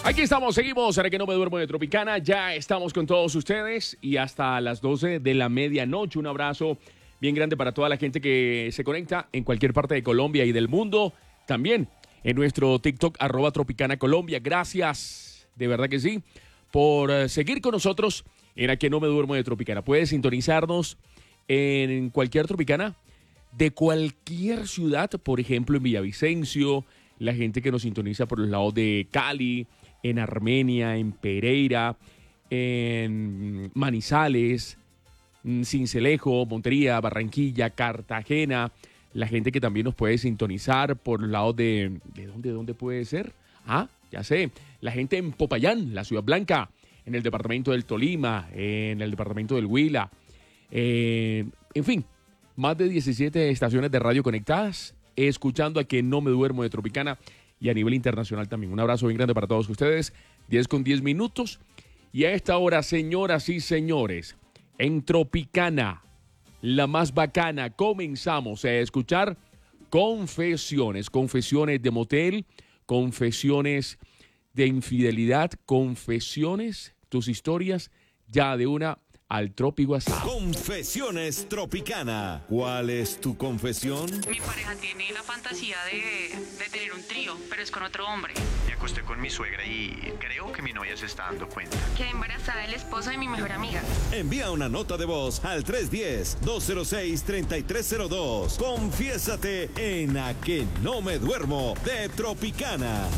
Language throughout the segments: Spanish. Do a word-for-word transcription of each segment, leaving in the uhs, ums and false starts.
Aquí estamos, seguimos, ahora que no me duermo de Tropicana, ya estamos con todos ustedes y hasta las doce de la medianoche. Un abrazo bien grande para toda la gente que se conecta en cualquier parte de Colombia y del mundo. También en nuestro TikTok, arroba Tropicana Colombia. Gracias, de verdad que sí, por uh, seguir con nosotros en A que no me duermo de Tropicana. Puedes sintonizarnos en cualquier Tropicana de cualquier ciudad, por ejemplo en Villavicencio, la gente que nos sintoniza por los lados de Cali, en Armenia, en Pereira, en Manizales, Sincelejo, Montería, Barranquilla, Cartagena, la gente que también nos puede sintonizar por los lados de... ¿De dónde, dónde puede ser? Ah, ya sé, la gente en Popayán, la Ciudad Blanca, en el departamento del Tolima, en el departamento del Huila, eh, en fin, más de diecisiete estaciones de radio conectadas, escuchando A que no me duermo de Tropicana y a nivel internacional también. Un abrazo bien grande para todos ustedes, diez con diez minutos. Y a esta hora, señoras y señores, en Tropicana, la más bacana, comenzamos a escuchar confesiones, confesiones de motel, confesiones de infidelidad, confesiones, tus historias, ya de una al Tropi WhatsApp. Confesiones Tropicana. ¿Cuál es tu confesión? Mi pareja tiene la fantasía de, de tener un trío, pero es con otro hombre. Me acosté con mi suegra y creo que mi novia se está dando cuenta. Quedé embarazada del esposo de mi mejor amiga. Envía una nota de voz al tres uno cero, dos cero seis, tres tres cero dos. Confiésate en A que no me duermo de Tropicana.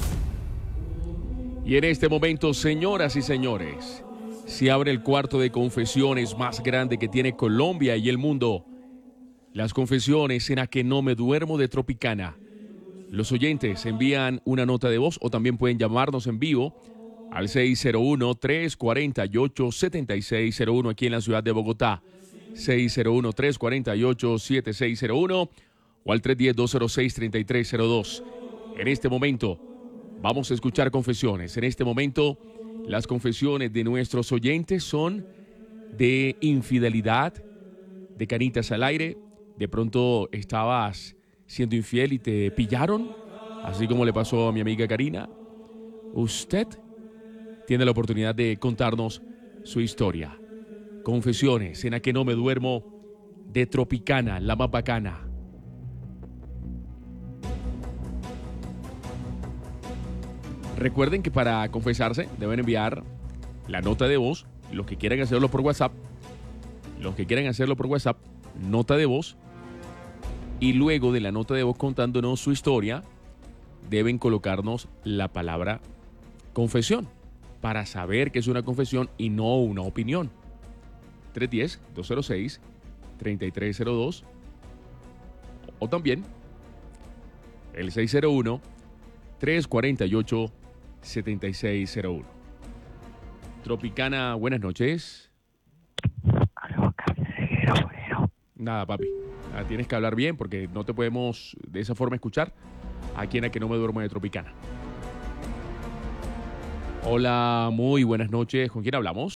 Y en este momento, señoras y señores, se abre el cuarto de confesiones más grande que tiene Colombia y el mundo. Las confesiones en A que no me duermo de Tropicana. Los oyentes envían una nota de voz o también pueden llamarnos en vivo al seis cero uno, tres cuatro ocho, siete seis cero uno aquí en la ciudad de Bogotá. seis cero uno, tres cuatro ocho, siete seis cero uno o al tres uno cero, dos cero seis, tres tres cero dos. En este momento vamos a escuchar confesiones. En este momento las confesiones de nuestros oyentes son de infidelidad, de canitas al aire. De pronto estabas siendo infiel y te pillaron, así como le pasó a mi amiga Karina. Usted tiene la oportunidad de contarnos su historia. Confesiones en A que no me duermo de Tropicana, la más bacana. Recuerden que para confesarse deben enviar la nota de voz. Los que quieran hacerlo por WhatsApp, los que quieran hacerlo por WhatsApp, nota de voz. Y luego de la nota de voz contándonos su historia, deben colocarnos la palabra confesión para saber que es una confesión y no una opinión. tres uno cero, dos cero seis, tres tres cero dos o también el seis cero uno, tres cuatro ocho, siete seis cero uno. Tropicana, buenas noches. Nada, papi. Ah, tienes que hablar bien porque no te podemos de esa forma escuchar aquí en A que no me duermo de Tropicana. Hola, muy buenas noches. ¿Con quién hablamos?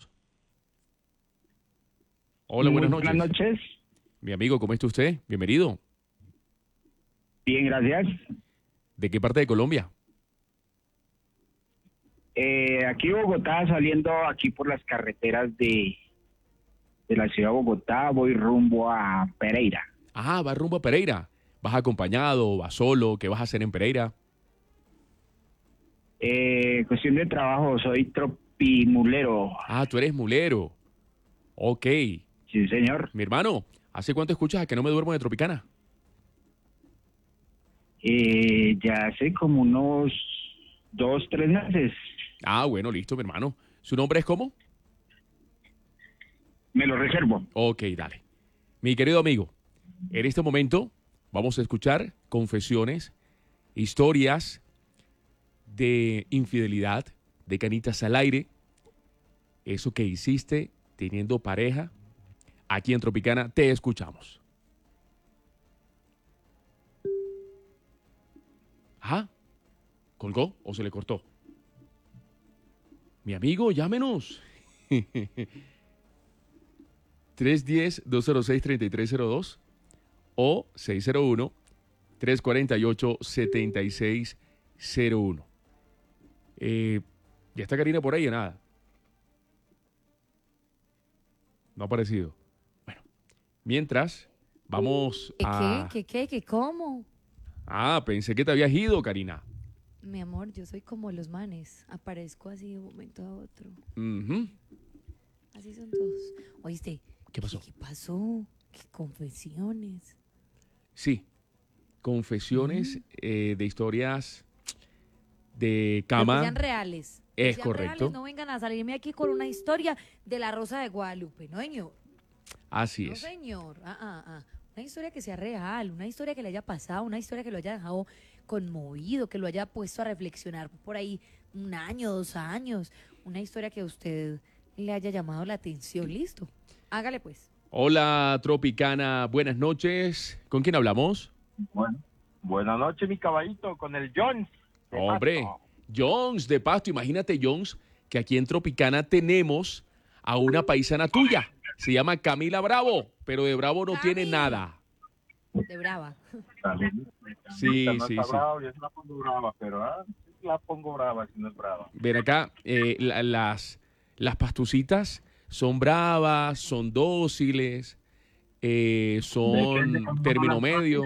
Hola, buenas Muy noches. Buenas noches. Mi amigo, ¿cómo está usted? Bienvenido. Bien, gracias. ¿De qué parte de Colombia? Eh, aquí Bogotá, saliendo aquí por las carreteras de, de la ciudad de Bogotá, voy rumbo a Pereira. Ah, vas rumbo a Pereira. ¿Vas acompañado? ¿Vas solo? ¿Qué vas a hacer en Pereira? Eh, cuestión de trabajo, soy tropimulero. Ah, tú eres mulero. Ok. Sí, señor. Mi hermano, ¿hace cuánto escuchas A que no me duermo de Tropicana? Eh, ya hace como unos dos, tres meses. Ah, bueno, listo, mi hermano. ¿Su nombre es cómo? Me lo reservo. Ok, dale. Mi querido amigo, en este momento vamos a escuchar confesiones, historias de infidelidad, de canitas al aire, eso que hiciste teniendo pareja. Aquí en Tropicana te escuchamos. Ajá. ¿Colgó o se le cortó? Mi amigo, llámenos. tres uno cero, dos cero seis, tres tres cero dos o seis cero uno, tres cuatro ocho, siete seis cero uno. Eh, ¿Ya está Karina por ahí o nada? No ha aparecido. Bueno, mientras, vamos ¿Qué, a... qué, qué, qué, cómo? Ah, pensé que te habías ido, Karina. Mi amor, yo soy como los manes. Aparezco así de un momento a otro. Ujú. Así son todos. ¿Oíste? ¿Qué pasó? ¿Qué, qué pasó? ¿Qué confesiones? Sí, confesiones eh, de historias de Pero que cama. sean reales. Que Es sean correcto. reales, no vengan a salirme aquí con una historia de la Rosa de Guadalupe. No, señor. Así No, es. señor. Ah, ah, ah. Una historia que sea real, una historia que le haya pasado, una historia que lo haya dejado conmovido, que lo haya puesto a reflexionar por ahí un año, dos años. Una historia que a usted le haya llamado la atención. Listo. Hágale pues. Hola, Tropicana. Buenas noches. ¿Con quién hablamos? Bueno, buenas noches, mi caballito, con el Jones. de Hombre, Pasto. Jones de Pasto. Imagínate, Jones, que aquí en Tropicana tenemos a una paisana tuya. Se llama Camila Bravo, pero de Bravo no tiene Cami. nada. De brava. Sí, no sí, está sí. bravo, yo sí la pongo brava, pero ah, sí la pongo brava si no es brava. Ven acá, eh, la- las, las pastucitas son bravas, son dóciles, eh, son Depende cómo término las medio.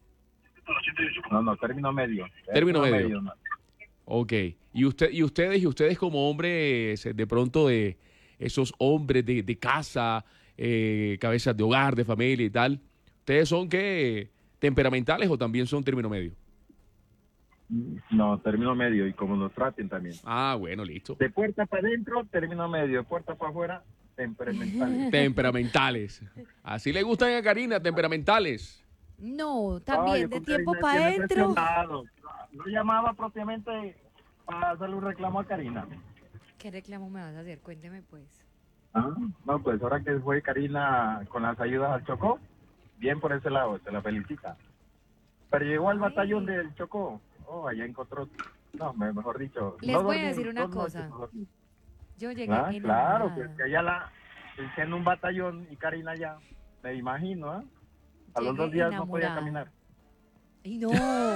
No, no, término medio. Término medio. no. Ok. Y usted, y ustedes, y ustedes como hombres, eh, de pronto de esos hombres de, de casa, eh, cabezas de hogar, de familia y tal, ¿ustedes son qué? ¿Temperamentales o también son término medio? No, término medio, y como nos traten también. Ah, bueno, listo. De puerta para adentro, término medio. De puerta para afuera, temperamental. Temperamentales. Así le gustan a Karina, temperamentales. No, Ay, también con de tiempo Karina para tiene adentro. presionado. No llamaba propiamente para hacerle un reclamo a Karina. ¿Qué reclamo me vas a hacer? Cuénteme pues. Ah, no, pues ahora que fue Karina con las ayudas al Chocó, bien por ese lado, se la felicita. Pero llegó al Ay. batallón del Chocó, oh, allá encontró, no, me- mejor dicho. Les no voy a dormí, decir una dos noches cosa. no dormí. Yo llegué Ah, enamorada. claro, pues que allá la, en un batallón y Karina allá, me imagino, ¿ah? A los Llegué dos días no podía enamorada. caminar. Y no,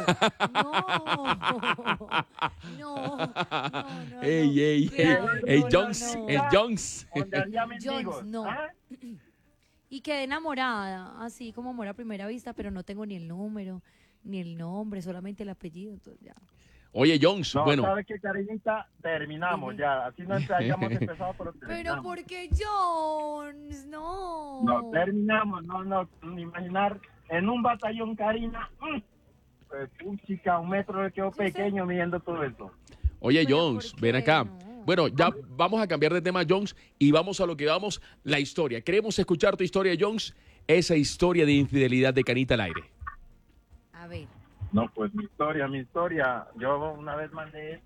no, no, no, no. Ey, ey, Cuidado, ey, no, no, Jones, no. el Jones. Donde había mendigos, Jones, no. ¿ah? Y quedé enamorada, así como amor a primera vista, pero no tengo ni el número, ni el nombre, solamente el apellido, entonces ya. Oye, Jones, No, bueno, ¿sabe qué, Karinita? Terminamos Dime. ya, así no hayamos empezado, pero Pero terminamos. porque Jones, no. No, terminamos, no, no, ni imaginar, en un batallón, Karina, mm, pues, puchica, un metro le quedó Yo sé. pequeño midiendo todo eso. oye, Pero Jones, ¿por ven qué acá. no? Bueno, ya vamos a cambiar de tema, Jones, y vamos a lo que vamos, la historia. Queremos escuchar tu historia, Jones, esa historia de infidelidad de Canita al aire. A ver, No, pues mi historia, mi historia, yo una vez mandé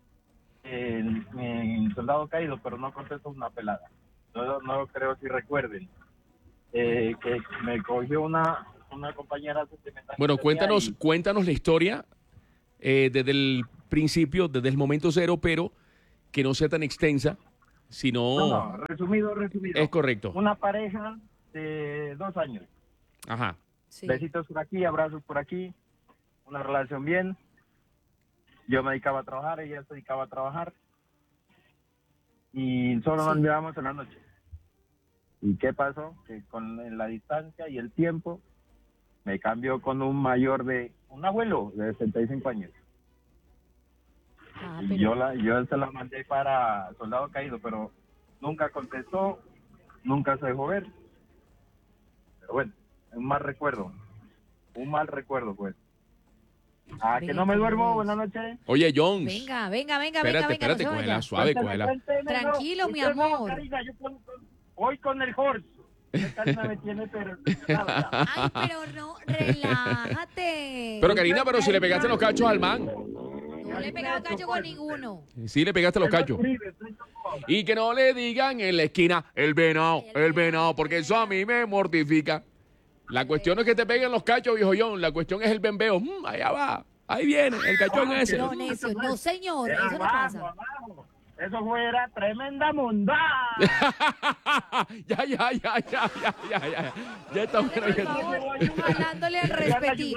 en, en Soldado Caído, pero no contesto una pelada, no, no creo si recuerden, eh, que me cogió una, una compañera sentimental. Bueno, que tenía cuéntanos, y- cuéntanos la historia eh, desde el principio, desde el momento cero, pero que no sea tan extensa, sino... No, no, resumido, resumido. Es correcto. Una pareja de dos años. Ajá. sí. Besitos por aquí, abrazos por aquí. Una relación bien. Yo me dedicaba a trabajar, ella se dedicaba a trabajar. Y solo nos Sí. mirábamos en la noche. ¿Y qué pasó? Que con la distancia y el tiempo me cambió con un mayor de... un abuelo de sesenta y cinco años. Ah, Y pero- yo, la, yo se la mandé para Soldado Caído, pero nunca contestó, nunca se dejó ver. Pero bueno, un mal recuerdo. Un mal recuerdo, pues. Ah, que Venga, no me duermo. pues. Buenas noches. Oye, Jones. Venga, venga, venga, Espérate, venga, venga, espérate, no se cógela vaya. suave, Cuénteme, cógela. cuénteme, no. Tranquilo, mi Usted no, amor. Karina, yo con- con- voy con el horse. Esta Karina me tiene pero impresionado ya. Ay, pero no, relájate. Pero Karina, pero si le pegaste los cachos al man. No le he pegado cacho con ninguno. Sí, le pegaste los cachos. Y que no le digan en la esquina el venado, el venado, porque eso a mí me mortifica. La cuestión no es que te peguen los cachos, viejo John. La cuestión es el bembeo. Mm, allá va. Ahí viene, el cachón ese. No, necio, no, señor, Es eso no abajo, pasa. abajo. Eso fuera tremenda mondá. ya, ya, ya, ya, ya, ya, ya. Ya está bueno. Por Ya favor, está. hablándole al respetico.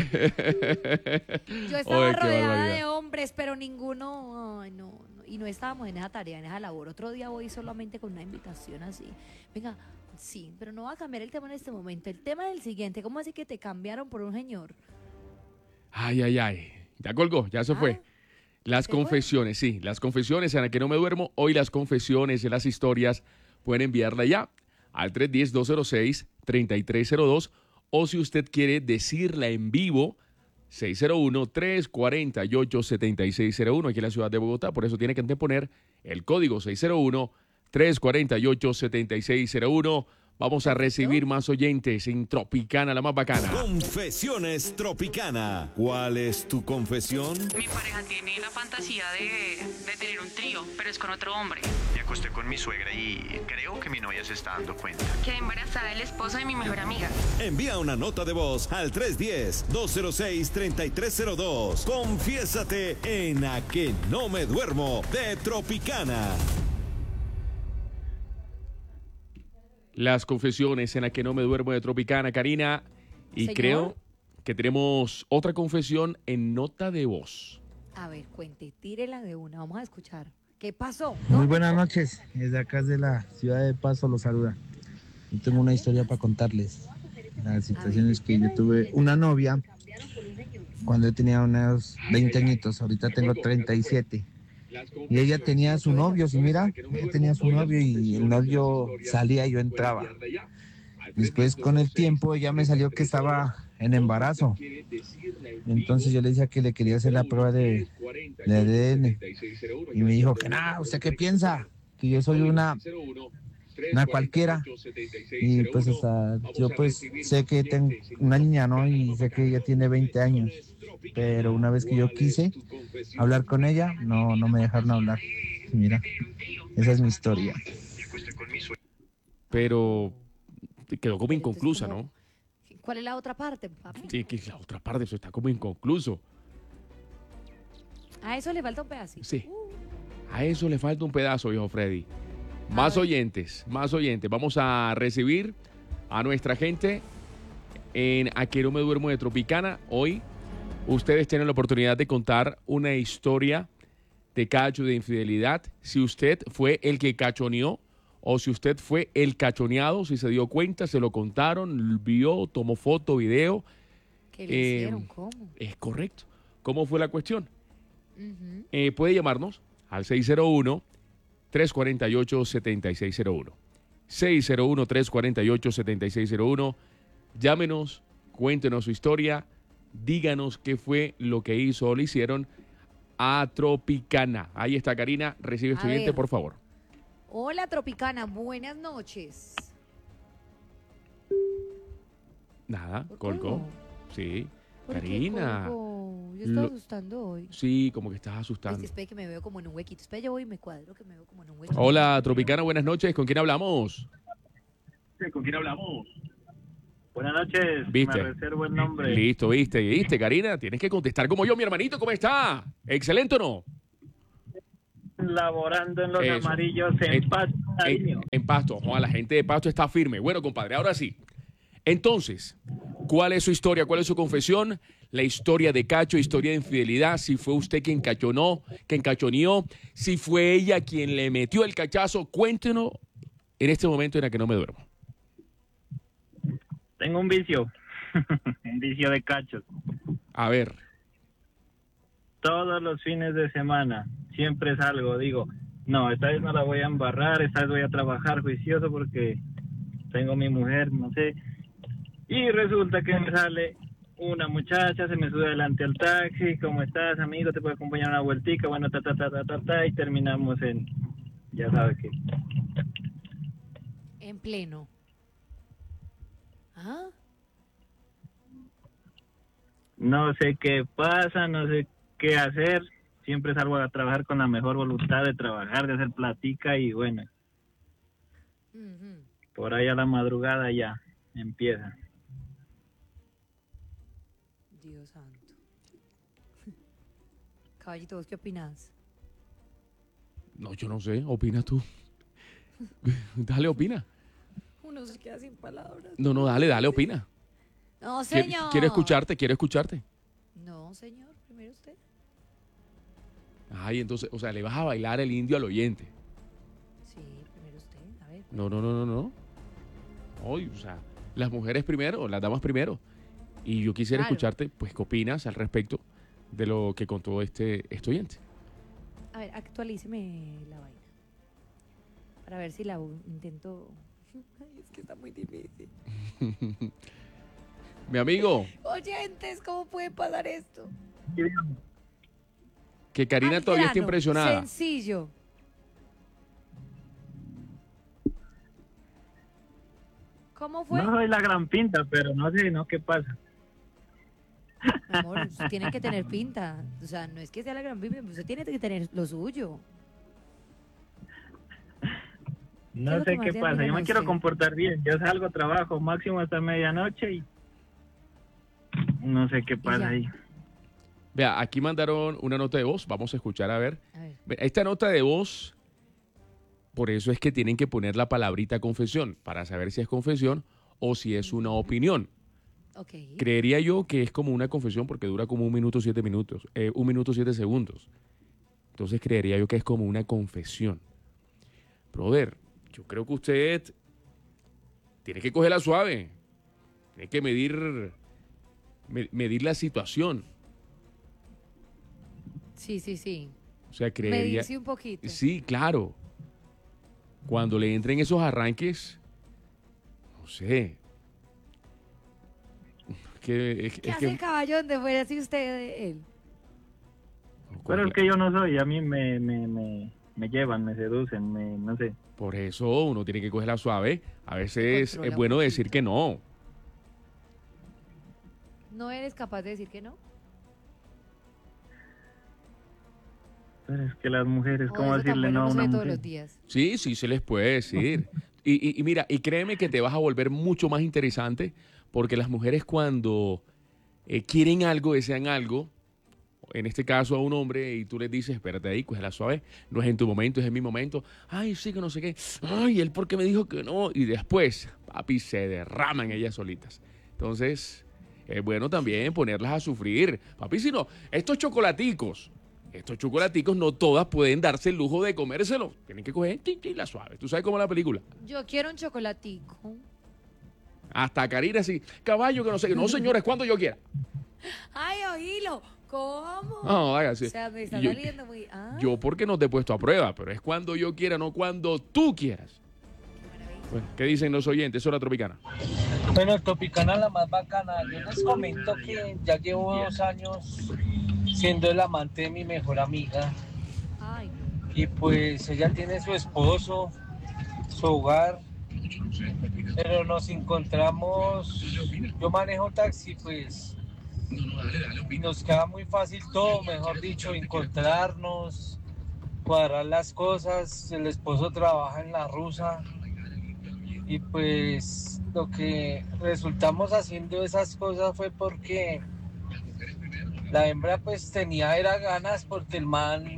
Yo estaba Oye, qué rodeada barbaridad. de hombres, pero ninguno, ay, no, no, y no estábamos en esa tarea, en esa labor. Otro día voy solamente con una invitación así. Venga, sí, pero no va a cambiar el tema en este momento. El tema es el siguiente, ¿cómo así que te cambiaron por un señor? Ay, ay, ay. Ya colgó, ya se Ah, fue. Las ¿se fue? confesiones, sí, las confesiones en las que no me duermo. Hoy las confesiones, las historias, pueden enviarla ya al tres uno cero, dos cero seis, tres tres cero dos o si usted quiere decirla en vivo, seis cero uno, tres cuatro ocho, siete seis cero uno aquí en la ciudad de Bogotá. Por eso tiene que anteponer el código seis cero uno, tres cuatro ocho, siete seis cero uno. Vamos a recibir más oyentes en Tropicana, la más bacana. Confesiones Tropicana. ¿Cuál es tu confesión? Mi pareja tiene la fantasía de, de tener un trío, pero es con otro hombre. Me acosté con mi suegra y creo que mi novia se está dando cuenta. Quedé embarazada del esposo de mi mejor amiga. Envía una nota de voz al tres uno cero, dos cero seis, tres tres cero dos. Confiésate en A que no me duermo de Tropicana. Las confesiones en las que no me duermo de Tropicana, Karina. Y Señor. creo que tenemos otra confesión en nota de voz. A ver, cuente, tírela de una, vamos a escuchar. ¿Qué pasó? Muy buenas noches, desde acá de la ciudad de Pasto los saluda. Yo tengo una historia para contarles. La situación es que yo tuve una novia cuando yo tenía unos veinte añitos, ahorita tengo treinta y siete. Y ella tenía su novio, si mira, ella tenía su novio y el novio salía y yo entraba. Después con el tiempo ella me salió que estaba en embarazo. Entonces yo le decía que le quería hacer la prueba de, de A D N. Y me dijo que nada, ¿usted qué piensa? Que yo soy una, una cualquiera. Y pues hasta, yo pues sé que tengo una niña, ¿no? Y sé que ella tiene veinte años. Pero una vez que yo quise hablar con ella, no, no me dejaron hablar. Mira, esa es mi historia. Pero quedó como Pero inconclusa, entonces, ¿no? ¿cómo- ¿Cuál es la otra parte, papi? Sí, que la otra parte, eso está como inconcluso. A eso le falta un pedacito. Sí. Uh, A eso le falta un pedazo, viejo Freddy. Más ver. oyentes, más oyentes. Vamos a recibir a nuestra gente en A que no me duermo de Tropicana. Hoy ustedes tienen la oportunidad de contar una historia de cacho, de infidelidad. Si usted fue el que cachoneó o si usted fue el cachoneado, si se dio cuenta, se lo contaron, vio, tomó foto, video. ¿Qué le Eh, hicieron? ¿Cómo? Es correcto. ¿Cómo fue la cuestión? Ujú. Eh, puede llamarnos al seis cero uno, tres cuatro ocho, siete seis cero uno. seis cero uno, tres cuatro ocho, siete seis cero uno. Llámenos, cuéntenos su historia, díganos qué fue lo que hizo o le hicieron a Tropicana. Ahí está Karina, recibe A estudiante, ver. por favor. Hola, Tropicana, buenas noches. Nada, ¿Por colgó. colgó? Sí. ¿Por qué Karina. colgó? Yo estaba Lo- asustando hoy. Sí, como que estás Ay, asustando. espera que me veo como en un huequito. Espera, yo voy y me cuadro que me veo como en un huequito. Hola, Tropicana, buenas noches. ¿Con quién hablamos? ¿Con quién hablamos? Buenas noches, ¿Viste? me reservo el nombre. Listo, viste, viste, Karina. Tienes que contestar como yo, mi hermanito. ¿Cómo está? ¿Excelente o no? Laborando en los Eso. amarillos en En- Pasto, cariño. En, en Pasto. Juan, la gente de Pasto está firme. Bueno, compadre, ahora sí. Entonces, ¿cuál es su historia? ¿Cuál es su confesión? La historia de cacho, historia de infidelidad. Si fue usted quien cachonó, quien cachoneó. Si fue ella quien le metió el cachazo. Cuéntenos en este momento en el que no me duermo. Tengo un vicio, un vicio de cachos. A ver. Todos los fines de semana, siempre salgo, digo, no, esta vez no la voy a embarrar, esta vez voy a trabajar juicioso porque tengo mi mujer, no sé. Y resulta que me sale una muchacha, se me sube delante al taxi, ¿cómo estás, amigo? ¿Te puedo acompañar una vueltica? Bueno, ta, ta, ta, ta, ta, ta, y terminamos en, ya sabes qué. En pleno. ¿Ah? No sé qué pasa, no sé qué hacer. Siempre salgo a trabajar con la mejor voluntad de trabajar, de hacer platica y bueno, Ujú. por ahí a la madrugada ya empieza. Dios santo. Caballito, ¿vos qué opinás? No, yo no sé. Opina tú. Dale, opina. Uno se queda sin palabras. No, no, dale, dale, opina. No, Qui- señor. Quiero escucharte, quiero escucharte. No, señor, primero usted. Ay, entonces, o sea, le vas a bailar el indio al oyente. Sí, primero usted. A ver. No, no, no, no, no. Hoy, o sea, las mujeres primero, las damas primero. Y yo quisiera Claro. escucharte, pues, ¿qué opinas al respecto de lo que contó este, este oyente? A ver, actualíceme la vaina. Para ver si la u- intento. Ay, es que está muy difícil. Mi amigo, Oyentes, ¿cómo puede pasar esto? que Karina Al todavía está grano, impresionada. Sencillo. ¿Cómo fue? No soy la gran pinta, pero no sé, ¿no? ¿Qué pasa? Mi amor, usted tiene que tener pinta. O sea, no es que sea la gran pinta, usted tiene que tener lo suyo. ¿Qué es No lo que sé más qué le pasa. admiran Yo a me quiero usted? comportar bien. Yo salgo, trabajo máximo hasta medianoche y no sé qué ya. pasa ahí. Vea, aquí mandaron una nota de voz. Vamos a escuchar, a ver. A ver. Ve, esta nota de voz, por eso es que tienen que poner la palabrita confesión, para saber si es confesión o si es una opinión. Ok. Creería yo que es como una confesión porque dura como un minuto siete minutos, eh, un minuto siete segundos. Entonces creería yo que es como una confesión. Brother, yo creo que usted tiene que cogerla suave, tiene que medir, me- medir la situación. Sí, sí, sí. O sea, creería. Medirse un poquito. Sí, claro. Cuando le entren esos arranques, no sé. Que, es, ¿Qué es hace que, el caballo donde fuera así usted de él? Pero es que yo no soy. A mí me, me, me, me llevan, me seducen, me, no sé. Por eso uno tiene que cogerla suave. A veces Controla es un bueno poquito. decir que no. ¿No eres capaz de decir que no? Pero es que las mujeres, O ¿cómo eso tan decirle bueno no a no se una ve todos mujer? los días. Sí, sí se les puede decir. Y, y- y mira, y créeme que te vas a volver mucho más interesante porque las mujeres cuando eh, quieren algo, desean algo, en este caso a un hombre, y tú les dices, espérate ahí, cógela suave, no es en tu momento, es en mi momento. Ay, sí, que no sé qué. Ay, él porque me dijo que no. Y después, papi, se derraman ellas solitas. Entonces, es bueno también ponerlas a sufrir. Papi, si no, estos chocolaticos, estos chocolaticos no todas pueden darse el lujo de comérselos. Tienen que coger tin, tin, la suave. ¿Tú sabes cómo es la película? Yo quiero un chocolatico. Hasta Karina así, caballo que no sé qué. No, señores, cuando yo quiera. Ay, oílo. ¿Cómo? No, hágase. O sea, me está Yo- saliendo muy... Ah, Yo porque no te he puesto a prueba, pero es cuando yo quiera, no cuando tú quieras. Bueno, ¿qué dicen los oyentes? Hora Tropicana. Bueno, Tropicana la más bacana. Yo les comento que ya llevo dos años siendo el amante de mi mejor amiga. ay, Y pues ella tiene su esposo, su hogar. Pero nos encontramos, yo manejo taxi, pues, y nos queda muy fácil todo, mejor dicho, encontrarnos, cuadrar las cosas. El esposo trabaja en la rusa. Y pues lo que resultamos haciendo esas cosas fue porque la hembra pues tenía era ganas porque el man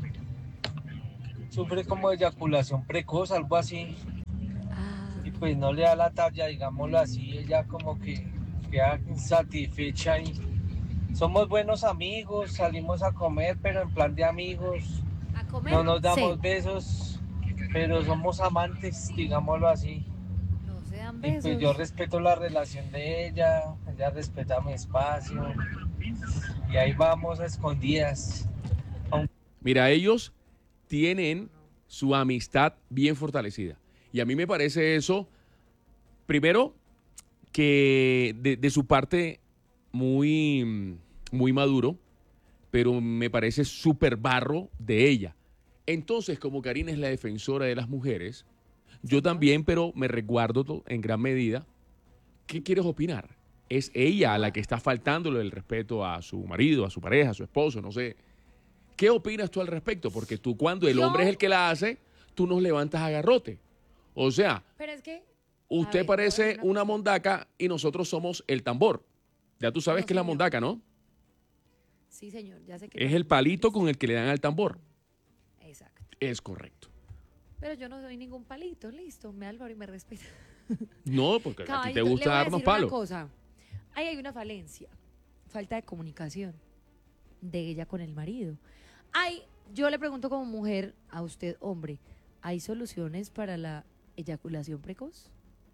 sufre como de eyaculación precoz, algo así, ah, y pues no le da la talla, digámoslo así. Ella como que queda insatisfecha y somos buenos amigos, salimos a comer, pero en plan de amigos, a comer. no nos damos Sí. besos, pero somos amantes, digámoslo así. No se dan Y besos. pues yo respeto la relación de ella, ella respeta mi espacio y ahí vamos a escondidas. Mira, ellos tienen su amistad bien fortalecida. Y a mí me parece eso, primero, que de, de su parte muy, muy maduro, pero me parece súper barro de ella. Entonces, como Karina es la defensora de las mujeres, yo también, pero me resguardo to- en gran medida. ¿Qué quieres opinar? Es ella a la que está faltándole el respeto a su marido, a su pareja, a su esposo, no sé. ¿Qué opinas tú al respecto? Porque tú cuando el Yo- hombre es el que la hace, tú nos levantas a garrote. O sea, Pero es que... usted ver, parece te voy a decir una una cosa. mondaca y nosotros somos el tambor. Ya tú sabes No, que es la señor. mondaca, ¿no? Sí, señor, ya sé que... Es el palito con el que le dan al tambor. Exacto. Es correcto. Pero yo no soy ningún palito, listo, me Álvaro y me respeta. No, porque a ti te Caballito, le gusta voy a darnos decir una palos. cosa. Ahí hay una falencia, falta de comunicación de ella con el marido. Hay, yo le pregunto como mujer a usted, hombre, ¿hay soluciones para la eyaculación precoz?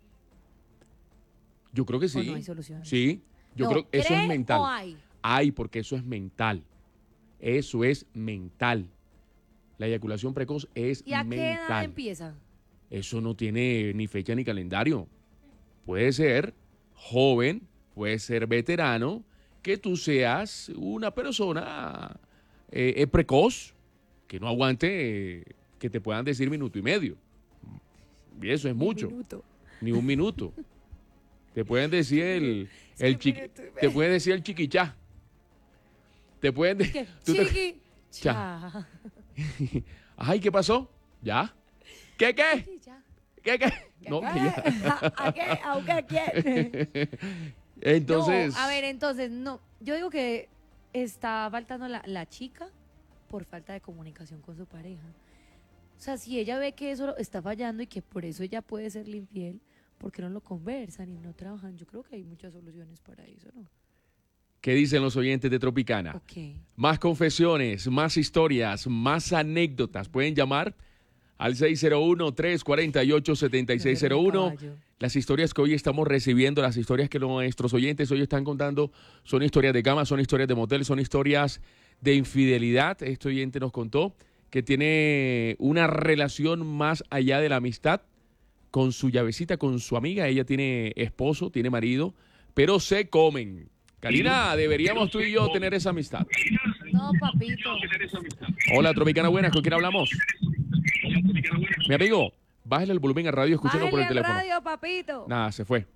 Yo creo que ¿O sí. no hay soluciones? Sí, yo No, creo que eso ¿cree es mental. o hay? Hay, porque eso es mental. Eso es mental. La eyaculación precoz es ¿Y a qué edad mental. empieza? Eso no tiene ni fecha ni calendario. Puede ser joven, puede ser veterano, que tú seas una persona eh, eh, precoz, que no aguante eh, que te puedan decir minuto y medio. Y eso es mucho. Minuto. Ni un minuto. Te pueden decir el, el Sí, chiqui- minuto y medio. te pueden decir el chiquichá. Te pueden decir. ¿Qué? tú te- Chiqui. Cha. Cha. Ay, ¿qué pasó? ¿Ya? ¿Qué, qué? Sí, ya. ¿Qué, qué? No, que ya. ¿A qué? ¿A qué quiere? Entonces. No, a ver, entonces, no. Yo digo que está faltando la, la chica por falta de comunicación con su pareja. O sea, si ella ve que eso está fallando y que por eso ella puede serle infiel, ¿por qué no lo conversan y no trabajan? Yo creo que hay muchas soluciones para eso, ¿no? ¿Qué dicen los oyentes de Tropicana? Ok. Más confesiones, más historias, más anécdotas. Pueden llamar al seis cero uno, tres cuatro ocho, siete seis cero uno. Caballo. Las historias que hoy estamos recibiendo, las historias que nuestros oyentes hoy están contando, son historias de cama, son historias de motel, son historias de infidelidad. Este oyente nos contó que tiene una relación más allá de la amistad con su llavecita, con su amiga. Ella tiene esposo, tiene marido, pero se comen. Karina, deberíamos tú y yo tener esa amistad. No, papito. Hola, Tropicana, buenas, ¿con quién hablamos? Mi amigo, bájale el volumen a radio, escúchalo por el Bájale al teléfono. radio, papito. Nada, se fue.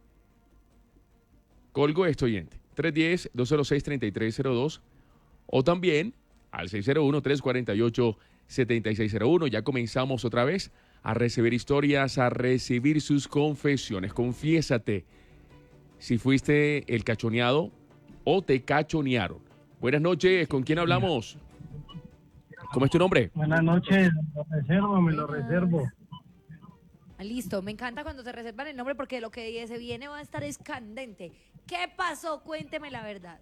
Colgo este oyente. tres uno cero, dos cero seis, tres tres cero dos o también al seis cero uno, tres cuatro ocho, siete seis cero uno. Ya comenzamos otra vez a recibir historias, a recibir sus confesiones. Confiésate si fuiste el cachoneado o te cachonearon. Buenas noches, ¿con quién hablamos? ¿Cómo es tu nombre? Buenas noches, lo reservo, me lo reservo. Ah, listo, me encanta cuando se reservan el nombre porque lo que se viene va a estar escandente. ¿Qué pasó? Cuénteme la verdad.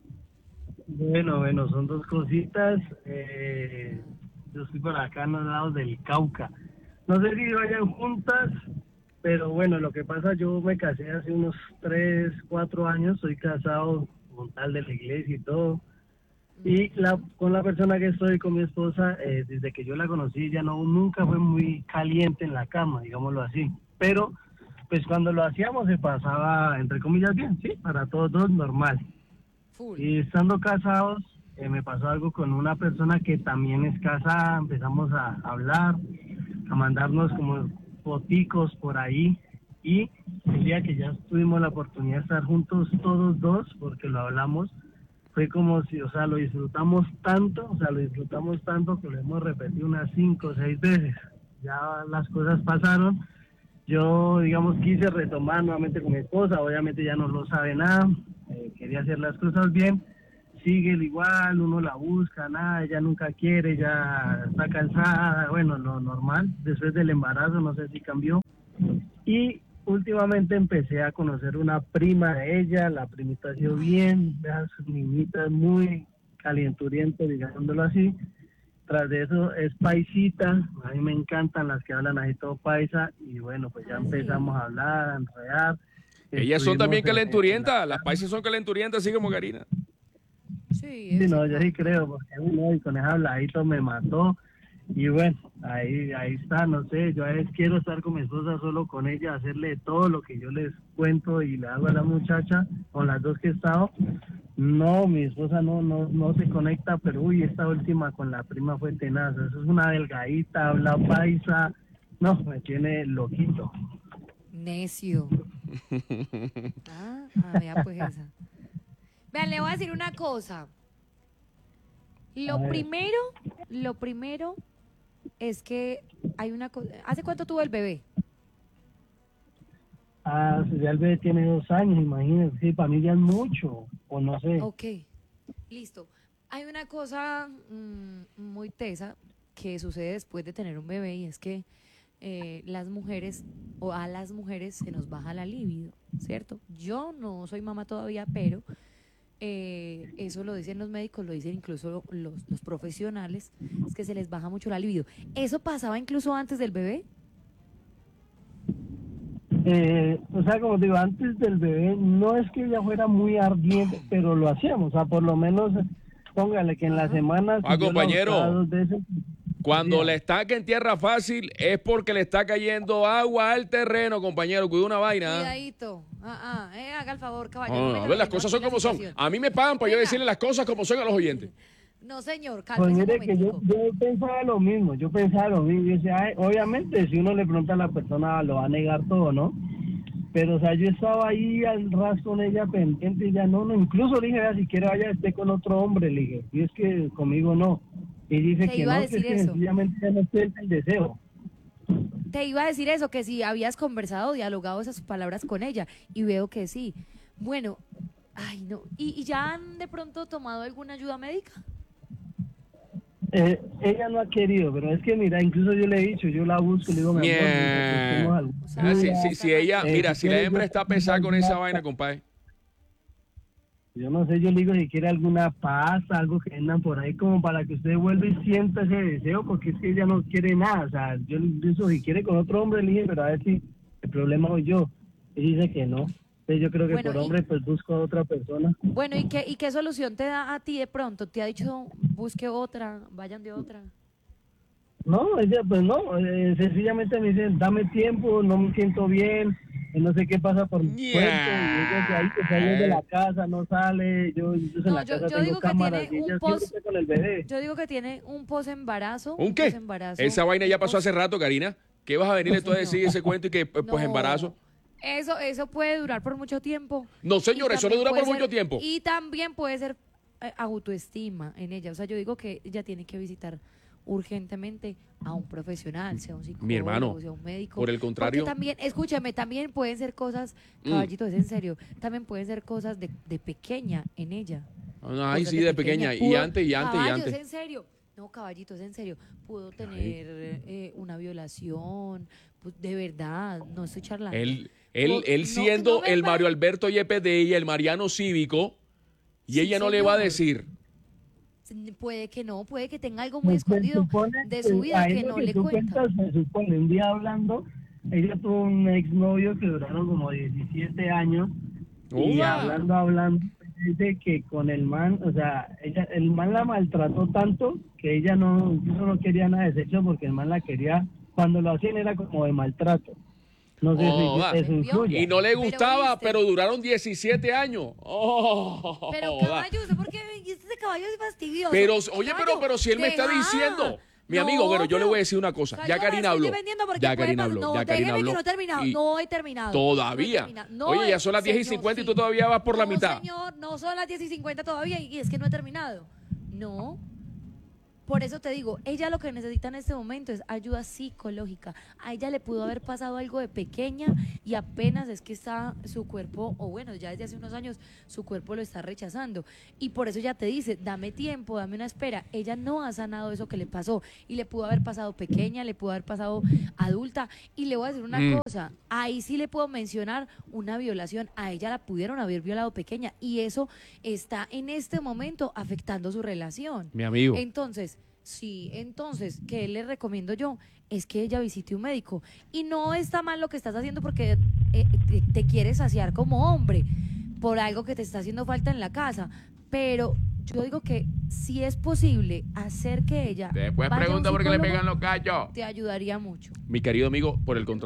Bueno, bueno, son dos cositas. Eh, yo estoy por acá en los lados del Cauca. No sé si vayan juntas, pero bueno, lo que pasa, yo me casé hace unos tres, cuatro años, soy casado con tal de la iglesia y todo. Y la, con la persona que estoy, con mi esposa, eh, desde que yo la conocí, ya no nunca fue muy caliente en la cama, digámoslo así. Pero, pues cuando lo hacíamos se pasaba, entre comillas, bien, sí, para todos dos normal. Full. Y estando casados, eh, me pasó algo con una persona que también es casada, empezamos a hablar, a mandarnos como foticos por ahí. Y el día que ya tuvimos la oportunidad de estar juntos todos dos, porque lo hablamos, fue como si, o sea, lo disfrutamos tanto, o sea, lo disfrutamos tanto que lo hemos repetido unas cinco o seis veces. Ya las cosas pasaron. Yo, digamos, quise retomar nuevamente con mi esposa, obviamente ya no lo sabe nada, eh, quería hacer las cosas bien, sigue el igual, uno la busca, nada, ella nunca quiere, ya está cansada, bueno, lo normal, después del embarazo, no sé si cambió. Y últimamente empecé a conocer una prima de ella, la primita ha sido bien, vean sus niñitas muy calienturientas, digámoslo así. Tras de eso es paisita, a mí me encantan las que hablan así todo paisa, y bueno, pues ya empezamos a hablar, a enredar. Ellas son Estuvimos también en- en calenturientas, la- las paisas son calenturientas, así como Karina. Sí, Sí, no, yo sí creo, porque uno y con ese habladito me mató. Y bueno, ahí ahí está, no sé, yo a veces quiero estar con mi esposa, solo con ella, hacerle todo lo que yo les cuento y le hago a la muchacha, con las dos que he estado. No, mi esposa no no no se conecta, pero uy, esta última con la prima fue tenaz. Eso es una delgadita, habla paisa, no, me tiene loquito. Necio. Ah, ah, vea pues esa. Vean, le voy a decir una cosa. Lo A ver. primero, lo primero es que hay una cosa. ¿Hace cuánto tuvo el bebé? Ah, si ya el bebé tiene dos años, imagínense, sí, para mí ya es mucho, o no sé. Ok, listo. Hay una cosa mm, muy tesa que sucede después de tener un bebé, y es que eh, las mujeres, o a las mujeres se nos baja la libido, ¿cierto? Yo no soy mamá todavía, pero eh, eso lo dicen los médicos, lo dicen incluso los, los profesionales, es que se les baja mucho la libido. ¿Eso pasaba incluso antes del bebé? Eh, o sea, como digo, antes del bebé, no es que ella fuera muy ardiente, pero lo hacíamos, o sea, por lo menos, póngale que en la semana... Ah, si yo la compañero. buscaba dos veces, Cuando sí. le estaca en tierra fácil es porque le está cayendo agua al terreno, compañero. Cuida una vaina. Cuidadito. Ah, ah, eh, haga el favor, caballero. No, no no, me a ver, las lo cosas son imagino como la son. situación. A mí me pagan para yo Venga. decirle las cosas como son a los oyentes. No, señor, Pues cálmese un mire que yo, momentico. yo pensaba lo mismo, yo pensaba lo mismo, yo decía, ay, obviamente si uno le pregunta a la persona lo va a negar todo, ¿no? Pero o sea, yo estaba ahí al ras con ella pendiente y ya no, no, incluso le dije, vea, si quiere vaya esté con otro hombre, le dije, y es que conmigo no. Y dice Te que iba a no, que decir es que eso. sencillamente ya no siente el deseo. Te iba a decir eso, que si habías conversado, dialogado esas palabras con ella, y veo que sí. Bueno, ay no, ¿y, y ya han de pronto tomado alguna ayuda médica? Eh, ella no ha querido, pero es que mira, incluso yo le he dicho, yo la busco, le digo, mi amor, mira, busquemos algo. O sea, Ah, si, ya si, está si ella, Eh, mira, si si la quieres, hembra yo- está pesada con esa vaina, compadre. Yo no sé, yo le digo si quiere alguna pasta, algo que vendan por ahí como para que usted vuelva y sienta ese deseo, porque es que ella no quiere nada. O sea, yo le digo si quiere con otro hombre, le dije, pero a ver si el problema soy yo. Y dice que no. Entonces yo creo que Bueno, por y- hombre pues busco a otra persona. Bueno, ¿y qué, ¿y qué solución te da a ti de pronto? ¿Te ha dicho busque otra, vayan de otra? No, ella pues no, eh, sencillamente me dice, dame tiempo, no me siento bien, eh, no sé qué pasa por mi Yeah. cuerpo, y ella de ahí que sale de la casa, no sale, yo incluso en No, la yo- casa yo tengo digo que cámaras, tiene y un ella post- siempre está con el bebé. Yo digo que tiene un posembarazo. ¿Un qué? posembarazo, Esa vaina ya un pasó pos- hace rato, Karina. ¿Qué vas a venirle tú a decir ese cuento y que pues No. embarazo? Eso, eso puede durar por mucho tiempo. No, señor, Y eso no también dura por puede mucho ser- tiempo. Y también puede ser eh, autoestima en ella. O sea, yo digo que ella tiene que visitar urgentemente a un profesional, sea un psicólogo, Mi hermano, sea un médico. por el contrario- Porque también, escúchame, también pueden ser cosas, Mm. caballito, es en serio, también pueden ser cosas de, de pequeña en ella. Ay, Cosas sí, de pequeña. Y Pudo- antes, y antes, y caballo, antes. es en serio. No, caballito, es en serio. Pudo tener eh, una violación, pues, de verdad, no estoy charlando. Él, él, No, él no, siendo no me el va- Mario Alberto Yepes de ella, el Mariano Cívico, y Sí, ella no le va a señor. decir. Puede que no, puede que tenga algo muy Pues, se escondido supone de su vida ahí que lo no le tú cuenta. cuentas, se supone, un día hablando, ella tuvo un exnovio que duraron como diecisiete años, y Uva. hablando, hablando, dice que con el man, o sea, ella, el man la maltrató tanto que ella no, incluso no quería nada de sexo porque el man la quería, cuando lo hacían era como de maltrato. No sé Oh, va. si eso influye. Y no le Pero gustaba, viste. pero duraron diecisiete años. Oh, Pero va. caballo, ¿usted por qué? Este caballo es fastidioso. Pero, oye, pero, Caballo, pero si él me está deja. diciendo. Mi No, amigo, bueno, yo le pero- voy a decir una cosa. Caballo, Ya me Karina estoy habló. defendiendo porque Ya puede Karina pasar- habló. No, Ya Karina déjeme habló. que no he terminado. Y No he terminado. Todavía. No he terminado. No Oye, ya he- son las diez y señor, cincuenta y sí. tú todavía vas por la No, mitad. señor, no son las diez y cincuenta todavía y es que no he terminado. No. Por eso te digo, ella lo que necesita en este momento es ayuda psicológica. A ella le pudo haber pasado algo de pequeña y apenas es que está su cuerpo, o bueno, ya desde hace unos años su cuerpo lo está rechazando. Y por eso ella te dice, dame tiempo, dame una espera. Ella no ha sanado eso que le pasó. Y le pudo haber pasado pequeña, le pudo haber pasado adulta. Y le voy a decir una Mm. cosa, ahí sí le puedo mencionar una violación. A ella la pudieron haber violado pequeña y eso está en este momento afectando su relación. Mi amigo. Entonces, sí, entonces, ¿qué le recomiendo yo? Es que ella visite un médico. Y no está mal lo que estás haciendo porque eh, te, te quieres saciar como hombre por algo que te está haciendo falta en la casa. Pero yo digo que si es posible hacer que ella Después vaya a un pregunta por qué le psicólogo, pegan los cachos. te ayudaría mucho. Mi querido amigo, por el contrario.